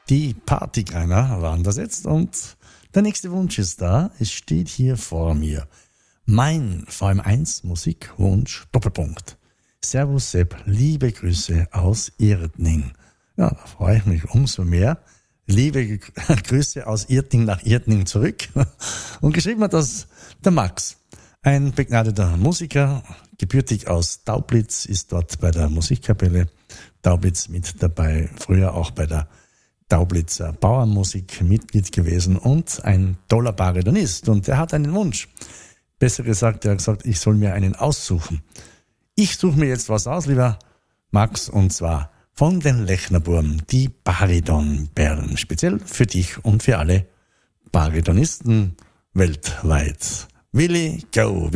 Die Partygreiner waren das jetzt und der nächste Wunsch ist da. Es steht hier vor mir. Mein VM1 Musikwunsch Doppelpunkt. Servus Sepp, liebe Grüße aus Irtning. Ja, da freue ich mich umso mehr. Liebe Grüße aus Irtning nach Irtning zurück. Und geschrieben hat das der Max. Ein begnadeter Musiker, gebürtig aus Daublitz, ist dort bei der Musikkapelle Daublitz mit dabei, früher auch bei der Daublitzer Bauernmusik Mitglied gewesen und ein toller Baritonist. Und er hat einen Wunsch. Besser gesagt, er hat gesagt, ich soll mir einen aussuchen. Ich suche mir jetzt was aus, lieber Max, und zwar von den Lechnerburm, die Baritonperlen, speziell für dich und für alle Baritonisten weltweit. Willi, go!